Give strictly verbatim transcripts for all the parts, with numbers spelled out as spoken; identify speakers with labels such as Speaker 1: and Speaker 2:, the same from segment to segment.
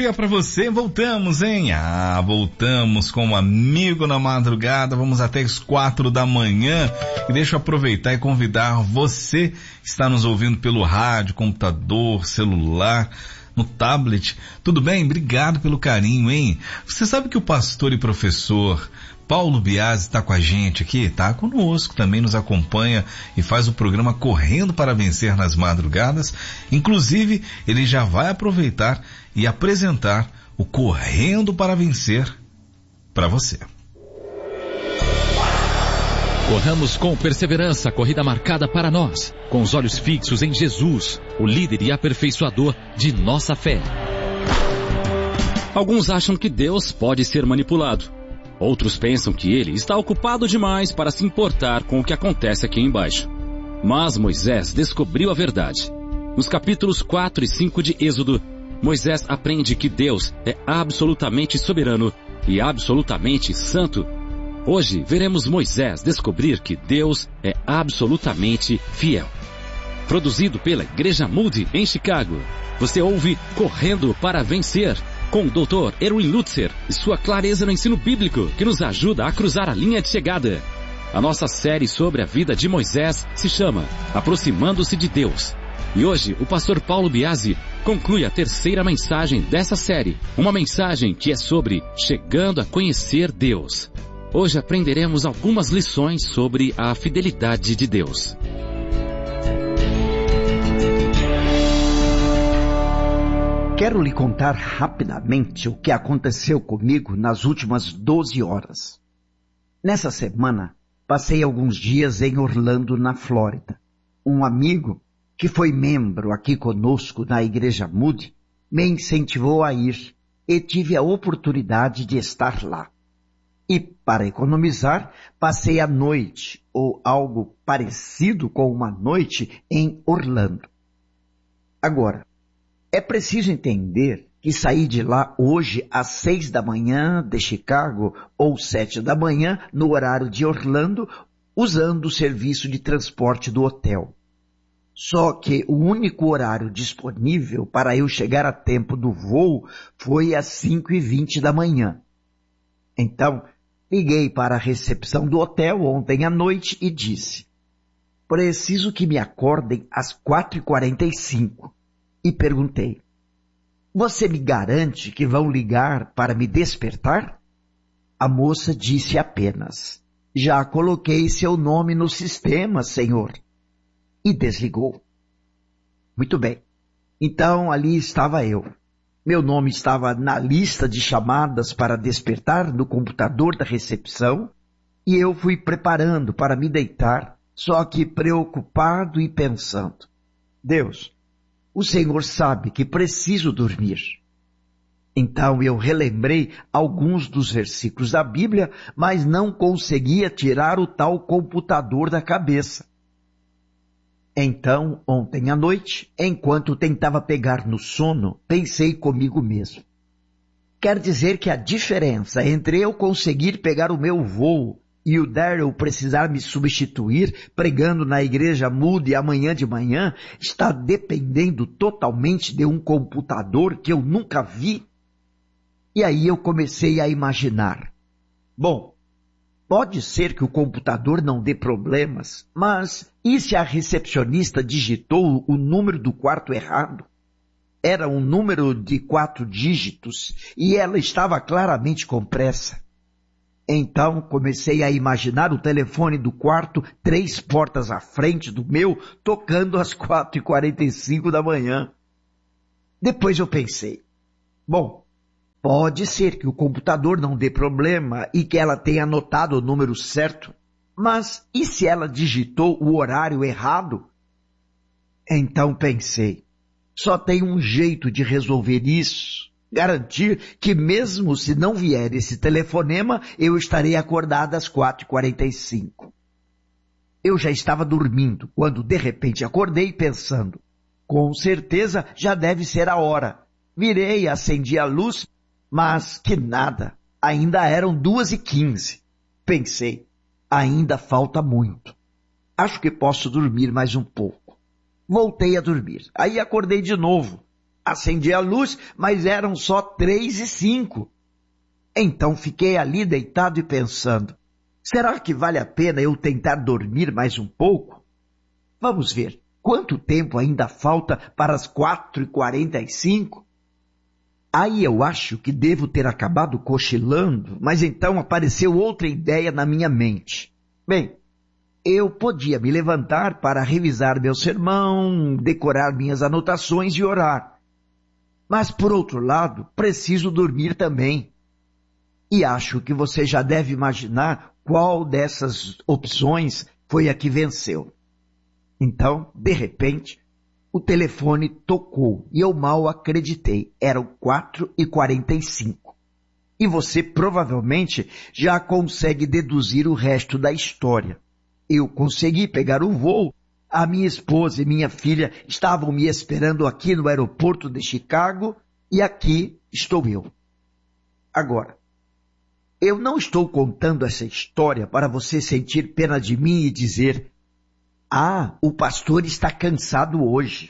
Speaker 1: dia para você. Voltamos, hein? Ah, voltamos com um amigo na madrugada. Vamos até as quatro da manhã. E deixa eu aproveitar e convidar você que está nos ouvindo pelo rádio, computador, celular, no tablet. Tudo bem? Obrigado pelo carinho, hein? Você sabe que o pastor e professor Paulo Biasi está com a gente aqui, tá conosco, também nos acompanha e faz o programa Correndo para Vencer nas madrugadas. Inclusive, ele já vai aproveitar e apresentar o Correndo para Vencer para você.
Speaker 2: Corramos com perseverança a corrida marcada para nós, com os olhos fixos em Jesus, o líder e aperfeiçoador de nossa fé. Alguns acham que Deus pode ser manipulado. Outros pensam que ele está ocupado demais para se importar com o que acontece aqui embaixo. Mas Moisés descobriu a verdade. Nos capítulos quatro e cinco de Êxodo, Moisés aprende que Deus é absolutamente soberano e absolutamente santo. Hoje veremos Moisés descobrir que Deus é absolutamente fiel. Produzido pela Igreja Moody em Chicago, você ouve Correndo para Vencer, com o doutor Erwin Lutzer e sua clareza no ensino bíblico que nos ajuda a cruzar a linha de chegada. A nossa série sobre a vida de Moisés se chama Aproximando-se de Deus. E hoje o pastor Paulo Biasi conclui a terceira mensagem dessa série, uma mensagem que é sobre chegando a conhecer Deus. Hoje aprenderemos algumas lições sobre a fidelidade de Deus.
Speaker 3: Quero lhe contar rapidamente o que aconteceu comigo nas últimas doze horas. Nessa semana, passei alguns dias em Orlando, na Flórida. Um amigo, que foi membro aqui conosco na Igreja Moody, me incentivou a ir e tive a oportunidade de estar lá. E, para economizar, passei a noite, ou algo parecido com uma noite, em Orlando. Agora, é preciso entender que saí de lá hoje às seis da manhã de Chicago ou sete da manhã no horário de Orlando, usando o serviço de transporte do hotel. Só que o único horário disponível para eu chegar a tempo do voo foi às cinco e vinte da manhã. Então, liguei para a recepção do hotel ontem à noite e disse: preciso que me acordem às quatro e quarenta e cinco. E perguntei: você me garante que vão ligar para me despertar? A moça disse apenas: já coloquei seu nome no sistema, senhor. E desligou. Muito bem. Então ali estava eu. Meu nome estava na lista de chamadas para despertar no computador da recepção e eu fui preparando para me deitar, só que preocupado e pensando: Deus, o Senhor sabe que preciso dormir. Então eu relembrei alguns dos versículos da Bíblia, mas não conseguia tirar o tal computador da cabeça. Então, ontem à noite, enquanto tentava pegar no sono, pensei comigo mesmo: quer dizer que a diferença entre eu conseguir pegar o meu voo e o Daryl precisar me substituir pregando na Igreja Moody amanhã de manhã está dependendo totalmente de um computador que eu nunca vi? E aí eu comecei a imaginar: bom, pode ser que o computador não dê problemas, mas e se a recepcionista digitou o número do quarto errado? Era um número de quatro dígitos e ela estava claramente com pressa. Então comecei a imaginar o telefone do quarto três portas à frente do meu, tocando às quatro e quarenta e cinco da manhã. Depois eu pensei: bom, pode ser que o computador não dê problema e que ela tenha anotado o número certo, mas e se ela digitou o horário errado? Então pensei: só tem um jeito de resolver isso. Garantir que mesmo se não vier esse telefonema, eu estarei acordada às quatro e quarenta e cinco. Eu já estava dormindo, quando de repente acordei pensando: com certeza já deve ser a hora. Virei e acendi a luz, mas que nada, ainda eram duas e quinze. Pensei: ainda falta muito. Acho que posso dormir mais um pouco. Voltei a dormir, aí acordei de novo. Acendi a luz, mas eram só três e cinco. Então fiquei ali deitado e pensando, será que vale a pena eu tentar dormir mais um pouco? Vamos ver, quanto tempo ainda falta para as quatro e quarenta e cinco? Aí eu acho que devo ter acabado cochilando, mas então apareceu outra ideia na minha mente. Bem, eu podia me levantar para revisar meu sermão, decorar minhas anotações e orar. Mas, por outro lado, preciso dormir também. E acho que você já deve imaginar qual dessas opções foi a que venceu. Então, de repente, o telefone tocou e eu mal acreditei. Eram quatro e quarenta e cinco. E você provavelmente já consegue deduzir o resto da história. Eu consegui pegar um voo. A minha esposa e minha filha estavam me esperando aqui no aeroporto de Chicago e aqui estou eu. Agora, eu não estou contando essa história para você sentir pena de mim e dizer, ah, o pastor está cansado hoje.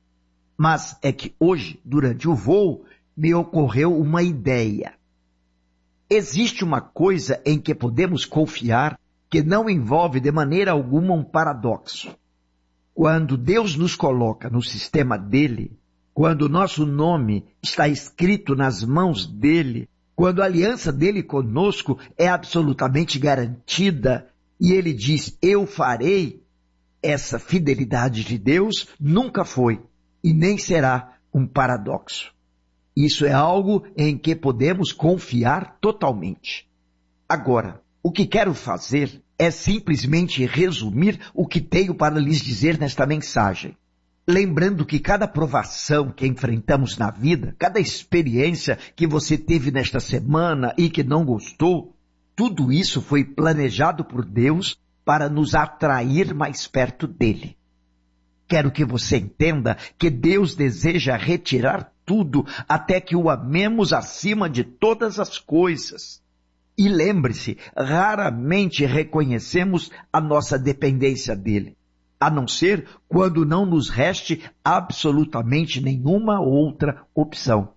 Speaker 3: Mas é que hoje, durante o voo, me ocorreu uma ideia. Existe uma coisa em que podemos confiar que não envolve de maneira alguma um paradoxo. Quando Deus nos coloca no sistema dele, quando o nosso nome está escrito nas mãos dele, quando a aliança dele conosco é absolutamente garantida e ele diz, eu farei, essa fidelidade de Deus nunca foi e nem será um paradoxo. Isso é algo em que podemos confiar totalmente. Agora, o que quero fazer é simplesmente resumir o que tenho para lhes dizer nesta mensagem. Lembrando que cada provação que enfrentamos na vida, cada experiência que você teve nesta semana e que não gostou, tudo isso foi planejado por Deus para nos atrair mais perto dele. Quero que você entenda que Deus deseja retirar tudo até que o amemos acima de todas as coisas. E lembre-se, raramente reconhecemos a nossa dependência dele, a não ser quando não nos reste absolutamente nenhuma outra opção.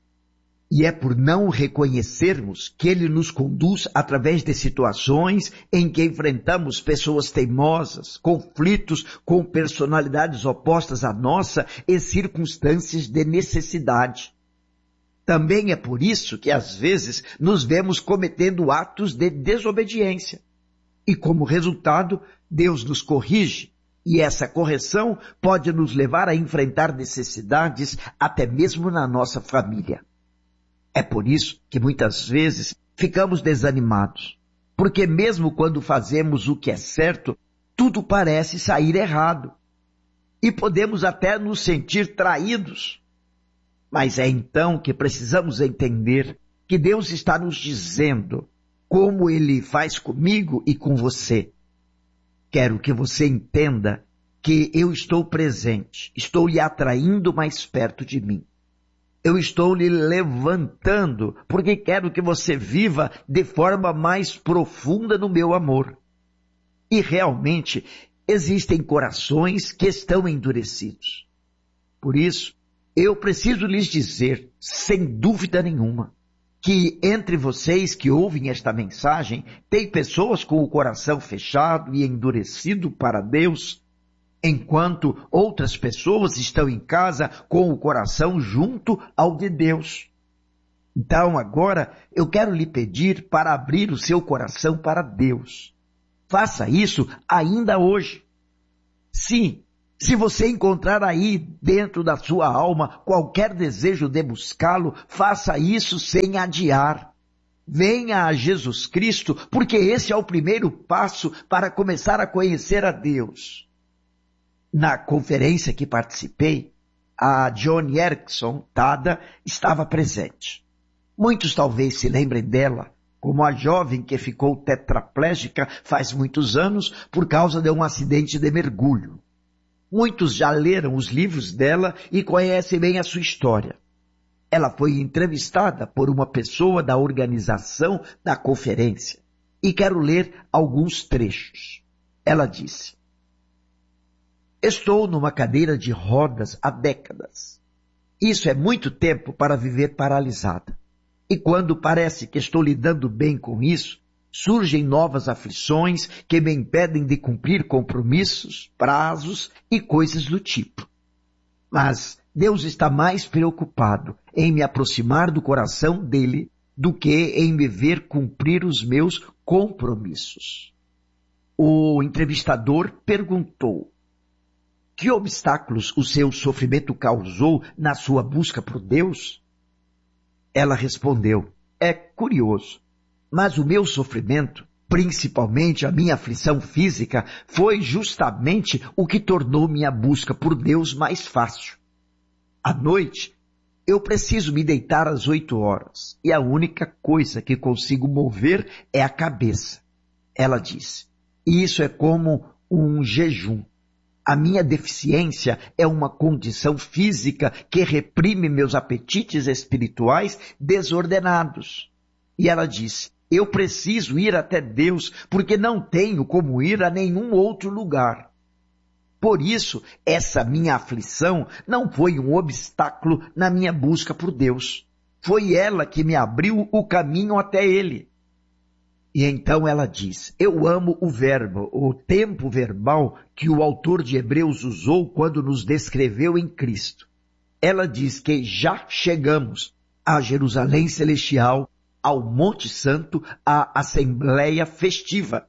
Speaker 3: E é por não reconhecermos que ele nos conduz através de situações em que enfrentamos pessoas teimosas, conflitos com personalidades opostas à nossa e circunstâncias de necessidade. Também é por isso que às vezes nos vemos cometendo atos de desobediência. E como resultado, Deus nos corrige, e essa correção pode nos levar a enfrentar necessidades até mesmo na nossa família. É por isso que muitas vezes ficamos desanimados, porque mesmo quando fazemos o que é certo, tudo parece sair errado. E podemos até nos sentir traídos. Mas é então que precisamos entender que Deus está nos dizendo como Ele faz comigo e com você. Quero que você entenda que eu estou presente, estou lhe atraindo mais perto de mim. Eu estou lhe levantando porque quero que você viva de forma mais profunda no meu amor. E realmente existem corações que estão endurecidos. Por isso, eu preciso lhes dizer, sem dúvida nenhuma, que entre vocês que ouvem esta mensagem, tem pessoas com o coração fechado e endurecido para Deus, enquanto outras pessoas estão em casa com o coração junto ao de Deus. Então agora eu quero lhe pedir para abrir o seu coração para Deus. Faça isso ainda hoje. Sim. Se você encontrar aí dentro da sua alma qualquer desejo de buscá-lo, faça isso sem adiar. Venha a Jesus Cristo, porque esse é o primeiro passo para começar a conhecer a Deus. Na conferência que participei, a Joni Eareckson Tada estava presente. Muitos talvez se lembrem dela, como a jovem que ficou tetraplégica faz muitos anos por causa de um acidente de mergulho. Muitos já leram os livros dela e conhecem bem a sua história. Ela foi entrevistada por uma pessoa da organização da conferência e quero ler alguns trechos. Ela disse: estou numa cadeira de rodas há décadas Isso é muito tempo para viver paralisada. E quando parece que estou lidando bem com isso, surgem novas aflições que me impedem de cumprir compromissos, prazos e coisas do tipo. Mas Deus está mais preocupado em me aproximar do coração dele do que em me ver cumprir os meus compromissos. O entrevistador perguntou: que obstáculos o seu sofrimento causou na sua busca por Deus? Ela respondeu: é curioso, mas o meu sofrimento, principalmente a minha aflição física, foi justamente o que tornou minha busca por Deus mais fácil. À noite, eu preciso me deitar às oito horas, e a única coisa que consigo mover é a cabeça. Ela disse: isso é como um jejum. A minha deficiência é uma condição física que reprime meus apetites espirituais desordenados. E ela disse: eu preciso ir até Deus, porque não tenho como ir a nenhum outro lugar. Por isso, essa minha aflição não foi um obstáculo na minha busca por Deus. Foi ela que me abriu o caminho até Ele. E então ela diz: eu amo o verbo, o tempo verbal que o autor de Hebreus usou quando nos descreveu em Cristo. Ela diz que já chegamos a Jerusalém Celestial, ao Monte Santo, à Assembleia Festiva.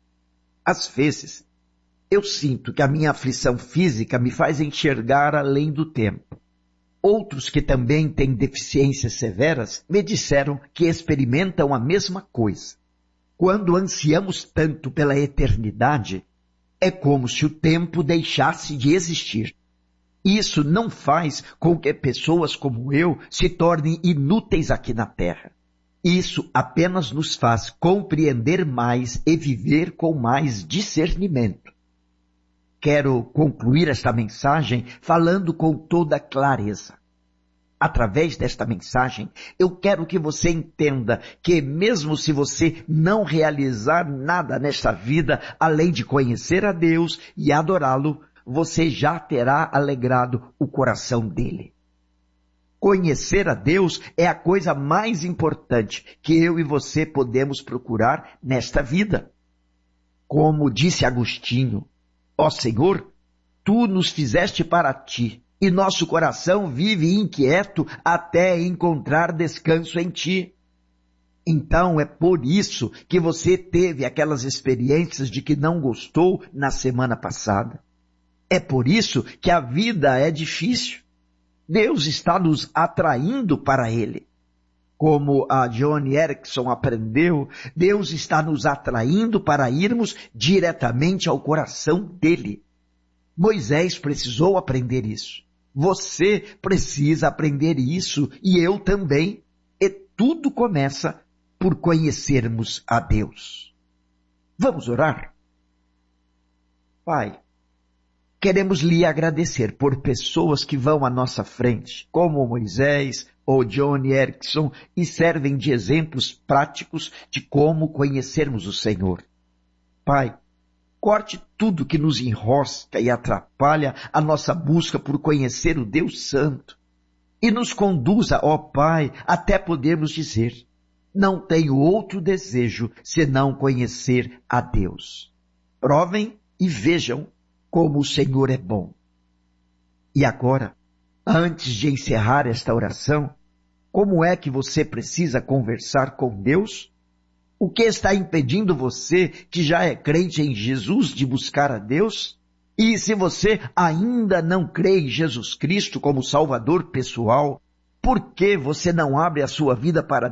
Speaker 3: Às vezes, eu sinto que a minha aflição física me faz enxergar além do tempo. Outros que também têm deficiências severas me disseram que experimentam a mesma coisa. Quando ansiamos tanto pela eternidade, é como se o tempo deixasse de existir. Isso não faz com que pessoas como eu se tornem inúteis aqui na Terra. Isso apenas nos faz compreender mais e viver com mais discernimento. Quero concluir esta mensagem falando com toda clareza. Através desta mensagem, eu quero que você entenda que mesmo se você não realizar nada nesta vida, além de conhecer a Deus e adorá-lo, você já terá alegrado o coração dele. Conhecer a Deus é a coisa mais importante que eu e você podemos procurar nesta vida. Como disse Agostinho: ó Senhor, tu nos fizeste para ti, e nosso coração vive inquieto até encontrar descanso em ti. Então é por isso que você teve aquelas experiências de que não gostou na semana passada. É por isso que a vida é difícil. Deus está nos atraindo para Ele. Como a Joni Eareckson aprendeu, Deus está nos atraindo para irmos diretamente ao coração dele. Moisés precisou aprender isso. Você precisa aprender isso e eu também. E tudo começa por conhecermos a Deus. Vamos orar? Pai, queremos lhe agradecer por pessoas que vão à nossa frente, como Moisés ou Joni Eareckson, e servem de exemplos práticos de como conhecermos o Senhor. Pai, corte tudo que nos enrosca e atrapalha a nossa busca por conhecer o Deus Santo e nos conduza, ó Pai, até podermos dizer: não tenho outro desejo senão conhecer a Deus. Provem e vejam como o Senhor é bom. E agora, antes de encerrar esta oração, como é que você precisa conversar com Deus? O que está impedindo você, que já é crente em Jesus, de buscar a Deus? E se você ainda não crê em Jesus Cristo como Salvador pessoal, por que você não abre a sua vida para